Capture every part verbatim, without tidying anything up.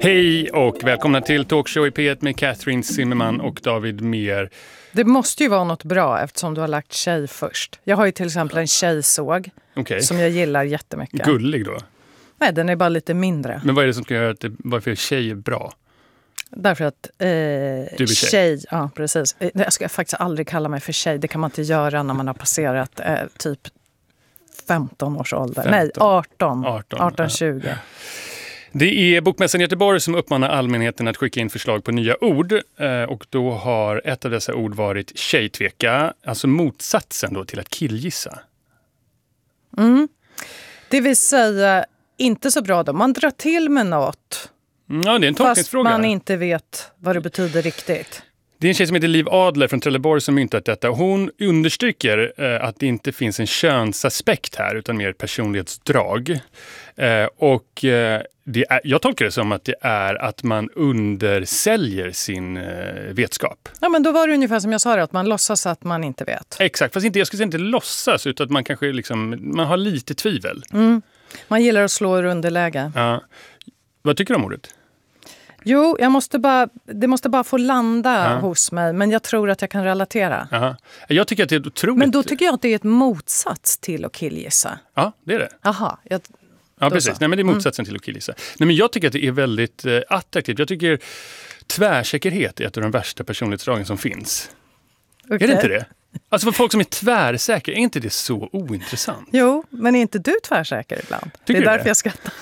Hej och välkomna till Talkshow i P ett med Catherine Zimmerman och David Mer. Det måste ju vara något bra eftersom du har lagt tjej först. Jag har ju till exempel en tjejsåg okay. som jag gillar jättemycket. Gullig då? Nej, den är bara lite mindre. Men vad är det som ska göra att det, varför tjej är bra? Därför att eh, du är tjej. tjej, ja precis. Jag ska faktiskt aldrig kalla mig för tjej. Det kan man inte göra när man har passerat eh, typ femton års ålder. femton. Nej, arton. arton, arton tjugo. Ja. Det är Bokmässan i Göteborg som uppmanar allmänheten att skicka in förslag på nya ord. Och då har ett av dessa ord varit tjejtveka, alltså motsatsen då till att killgissa. Mm. Det vill säga inte så bra då. Man drar till med något. Ja, det är en tolkningsfråga. Fast man inte vet vad det betyder riktigt. Det är en tjej som heter Liv Adler från Trelleborg som myntat detta. Hon understryker eh, att det inte finns en könsaspekt här utan mer personlighetsdrag. Eh, och eh, det är, jag tolkar det som att det är att man undersäljer sin eh, vetskap. Ja, men då var det ungefär som jag sa det, att man låtsas att man inte vet. Exakt, fast inte, jag skulle säga inte låtsas utan att man kanske liksom, man har lite tvivel. Mm. Man gillar att slå ur underläge. Ja. Vad tycker du om ordet? Jo, jag måste bara, det måste bara få landa ja. hos mig. Men jag tror att jag kan relatera. Aha. Jag tycker att det är otroligt... Men då tycker jag att det är ett motsats till att killgissa. Ja, det är det. Aha, jag... Ja, precis. Nej, men det är motsatsen mm. till att killgissa. Nej, men jag tycker att det är väldigt eh, attraktivt. Jag tycker tvärsäkerhet är ett av de värsta personlighetsdragen som finns. Okay. Är det inte det? Alltså för folk som är tvärsäkra, är inte det så ointressant? Jo, men är inte du tvärsäker ibland? Tycker det är därför det? jag skrattar.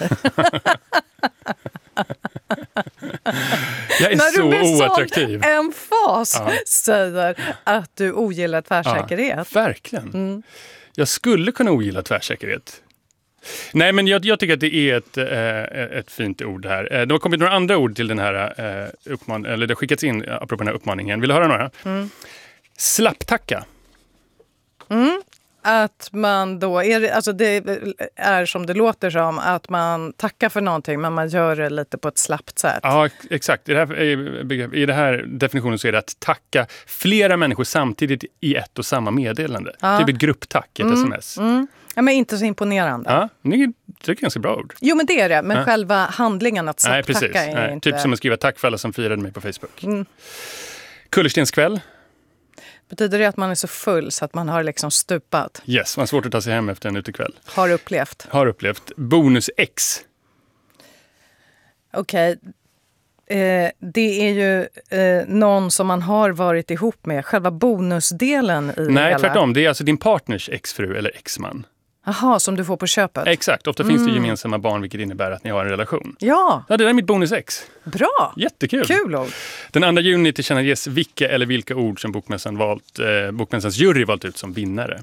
Jag är när så du med oattraktiv. Sån emfas ja. säger att du ogillar tvärsäkerhet. Ja, verkligen. Mm. Jag skulle kunna ogilla tvärsäkerhet. Nej, men jag, jag tycker att det är ett, äh, ett fint ord här. Det har kommit några andra ord till den här äh, uppmaningen, eller det har skickats in apropå den här uppmaningen. Vill du höra några? Mm. Slapptacka. Mm. Att man då, är, alltså det är som det låter som, att man tackar för någonting men man gör det lite på ett slappt sätt. Ja, exakt. I det här, i det här definitionen så är det att tacka flera människor samtidigt i ett och samma meddelande. Ja. Typ ett grupptack, ett mm. sms. Mm. Ja, men inte så imponerande. Ja, det är ett ganska bra ord. Jo, men det är det. Men ja. själva handlingen att Nej, precis. tacka är Nej, inte... Typ som att skriva tack för alla som firade mig på Facebook. Mm. Kullerstenskväll. Betyder det att man är så full så att man har liksom stupat? Yes, man har svårt att ta sig hem efter en utekväll. Har upplevt. Har upplevt. Bonus-ex. Okej. Okay. Eh, det är ju eh, någon som man har varit ihop med. Själva bonusdelen i Nej, hela... tvärtom. Det är alltså din partners exfru eller exman. Jaha, som du får på köpet. Exakt, ofta mm. finns det gemensamma barn vilket innebär att ni har en relation. Ja. Ja, det där är mitt bonusex. Bra. Jättekul. Kul ord. Den andra juni tillkännages vilka eller vilka ord som Bokmässan valt, eh, Bokmässans jury valt ut som vinnare.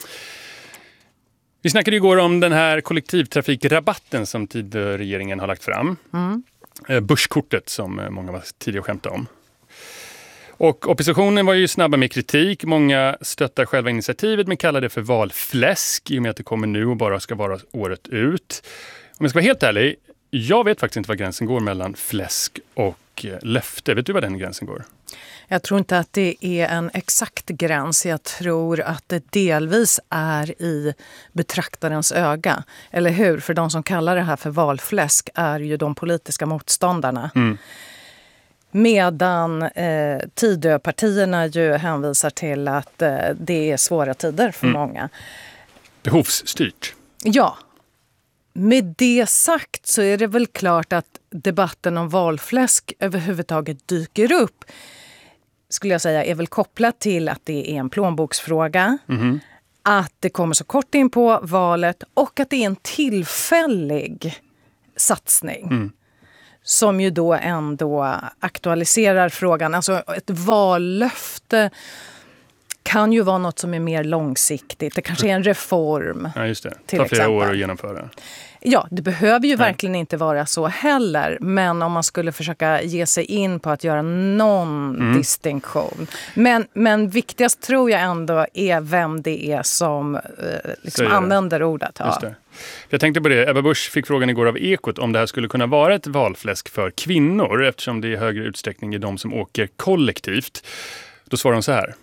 Vi snackade igår om den här kollektivtrafikrabatten som Tidöregeringen har lagt fram. Mm. Eh, börskortet som många var tidigare skämtade om. Och oppositionen var ju snabba med kritik. Många stöttar själva initiativet men kallar det för valfläsk i och med att det kommer nu och bara ska vara året ut. Om jag ska vara helt ärlig, jag vet faktiskt inte var gränsen går mellan fläsk och löfte. Vet du var den gränsen går? Jag tror inte att det är en exakt gräns. Jag tror att det delvis är i betraktarens öga. Eller hur? För de som kallar det här för valfläsk är ju de politiska motståndarna. Mm. Medan eh, Tidöpartierna ju hänvisar till att eh, det är svåra tider för mm. många. Behovsstyrt. Ja. Med det sagt så är det väl klart att debatten om valfläsk överhuvudtaget dyker upp. Skulle jag säga är väl kopplat till att det är en plånboksfråga. Mm. Att det kommer så kort in på valet och att det är en tillfällig satsning. Mm. Som ju då ändå aktualiserar frågan. Alltså ett vallöfte kan ju vara något som är mer långsiktigt. Det kanske är en reform. Ja, just det. Det tar flera exempel. år att genomföra. Ja, det behöver ju Nej. verkligen inte vara så heller. Men om man skulle försöka ge sig in på att göra någon mm. distinktion. Men, men viktigast tror jag ändå är vem det är som eh, liksom använder ordet. Ja. Just det. Jag tänkte på det. Ebba Busch fick frågan igår av Ekot om det här skulle kunna vara ett valfläsk för kvinnor eftersom det i högre utsträckning är de som åker kollektivt. Då svarar hon så här.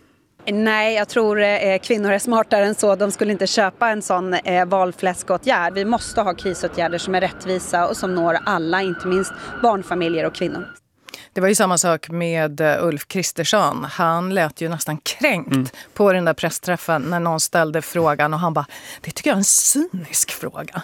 Nej, jag tror eh, kvinnor är smartare än så. De skulle inte köpa en sån eh, valfläskåtgärd. Vi måste ha krisåtgärder som är rättvisa och som når alla, inte minst barnfamiljer och kvinnor. Det var ju samma sak med Ulf Kristersson. Han lät ju nästan kränkt mm. på den där pressträffen när någon ställde frågan och han bara, det tycker jag är en cynisk fråga.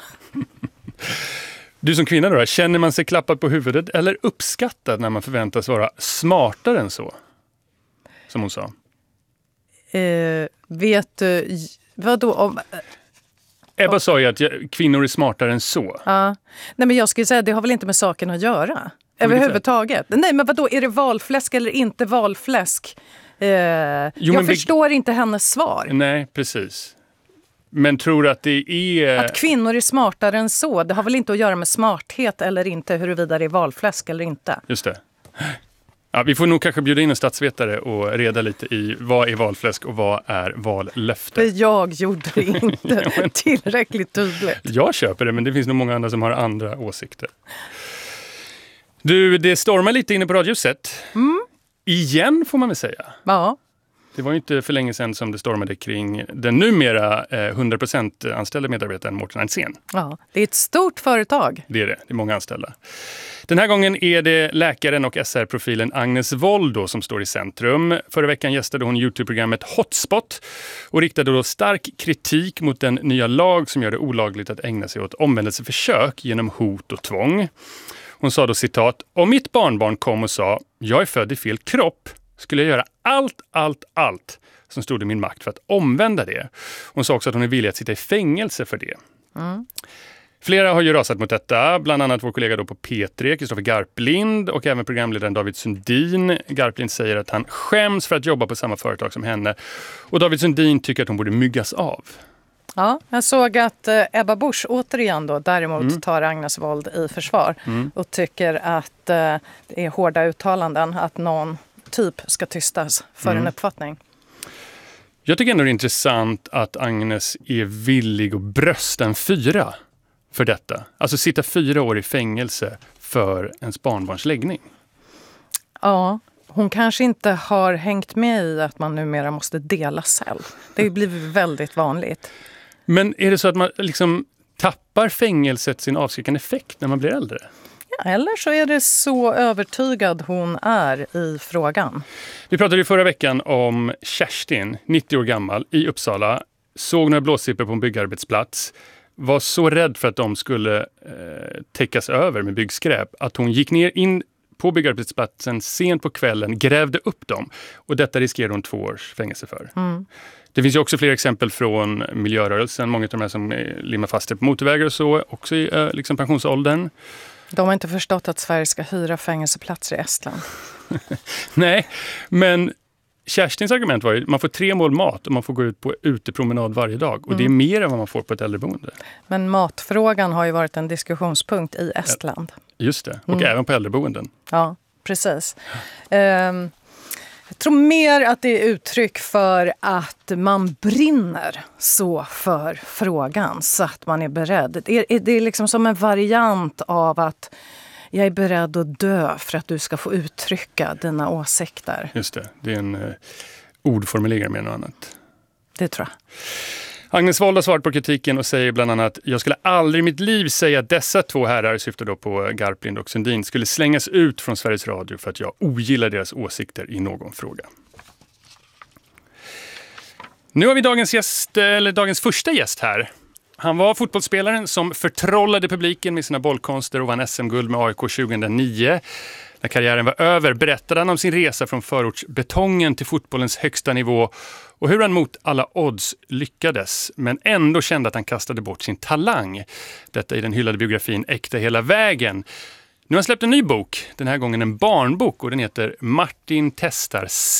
Du som kvinna då, känner man sig klappad på huvudet eller uppskattad när man förväntas vara smartare än så? Som hon sa. Eh, vet du, vad då om... Ebba sa ju att kvinnor är smartare än så. Ja. Nej, men jag skulle säga det har väl inte med saken att göra. Överhuvudtaget. Nej, men vad då är det valfläsk eller inte valfläsk? Eh, jo, jag förstår vi... inte hennes svar. Nej, precis. Men tror att det är... Att kvinnor är smartare än så. Det har väl inte att göra med smarthet eller inte, huruvida det är valfläsk eller inte. Just det. Ja, vi får nog kanske bjuda in en statsvetare och reda lite i vad är valfläsk och vad är vallöfte. Jag gjorde det inte tillräckligt tydligt. Jag köper det, men det finns nog många andra som har andra åsikter. Du, det stormar lite inne på Radiohuset. Mm. Igen får man väl säga. Ja. Det var ju inte för länge sedan som det stormade kring den numera eh, hundra procent anställda medarbetaren Mårten Alsén. Ja, det är ett stort företag. Det är det, det är många anställda. Den här gången är det läkaren och S R-profilen Agnes Wold då som står i centrum. Förra veckan gästade hon YouTube-programmet Hotspot och riktade då stark kritik mot den nya lag som gör det olagligt att ägna sig åt omvändelseförsök genom hot och tvång. Hon sa då citat, om mitt barnbarn kom och sa, jag är född i fel kropp, skulle jag göra allt, allt, allt som stod i min makt för att omvända det. Hon sa också att hon är villig att sitta i fängelse för det. Mm. Flera har ju rasat mot detta, bland annat vår kollega då på P tre, Kristoffer Garplind och även programledaren David Sundin. Garplind säger att han skäms för att jobba på samma företag som henne och David Sundin tycker att hon borde myggas av. Ja, jag såg att eh, Ebba Busch återigen då däremot mm. tar Agnes Wold i försvar mm. och tycker att eh, det är hårda uttalanden att någon typ ska tystas för mm. en uppfattning. Jag tycker ändå det är intressant att Agnes är villig att brösta en fyra för detta. Alltså sitta fyra år i fängelse för ens barnbarns läggning. Ja, hon kanske inte har hängt med i att man numera måste dela cell. Det har blivit väldigt vanligt. Men är det så att man liksom tappar fängelset sin avskräckande effekt när man blir äldre? Ja, eller så är det så övertygad hon är i frågan. Vi pratade ju förra veckan om Kerstin, nittio år gammal, i Uppsala. Såg några blåsippor på en byggarbetsplats. Var så rädd för att de skulle eh, täckas över med byggskräp att hon gick ner in på byggarbetsplatsen sent på kvällen, grävde upp dem. Och detta riskerar hon två års fängelse för. Mm. Det finns ju också fler exempel från miljörörelsen. Många av de här som limmar fast på motorvägar och så, också i eh, liksom pensionsåldern. De har inte förstått att Sverige ska hyra fängelseplatser i Estland. Nej, men Kerstins argument var ju att man får tre mål mat och man får gå ut på utepromenad varje dag. Och mm. det är mer än vad man får på ett äldreboende. Men matfrågan har ju varit en diskussionspunkt i Estland. Just det, och mm. även på äldreboenden. Ja, precis. Um, jag tror mer att det är uttryck för att man brinner så för frågan så att man är beredd. Det är, det är liksom som en variant av att jag är beredd att dö för att du ska få uttrycka dina åsikter. Just det, det är en eh, ordformulering med något annat. Det tror jag. Agnes Wold har svarat på kritiken och säger bland annat jag skulle aldrig i mitt liv säga att dessa två herrar, syftar då på Garplind och Sundin, skulle slängas ut från Sveriges Radio för att jag ogillar deras åsikter i någon fråga. Nu har vi dagens gäst, eller dagens första gäst här. Han var fotbollsspelaren som förtrollade publiken med sina bollkonster och vann S M-guld med A I K tjugohundranio. När karriären var över berättade han om sin resa från förortsbetongen till fotbollens högsta nivå och hur han mot alla odds lyckades men ändå kände att han kastade bort sin talang. Detta i den hyllade biografin Äkta hela vägen. Nu har han släppt en ny bok, den här gången en barnbok och den heter Martin testar